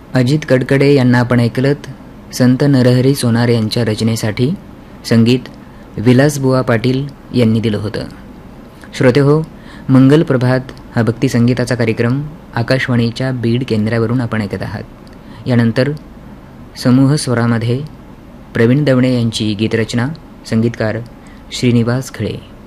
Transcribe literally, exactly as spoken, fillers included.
अजित कडकडे यांना आपण ऐकलत. संत नरहरी सोनार यांच्या रचनेसाठी संगीत विलासबुवा पाटील यांनी दिलं होतं. श्रोते हो, मंगल प्रभात हा भक्तिसंगीताचा कार्यक्रम आकाशवाणीच्या बीड केंद्रावरून आपण ऐकत आहात. यानंतर समूह स्वरामध्ये प्रवीण दवणे यांची गीतरचना, संगीतकार श्रीनिवास खळे.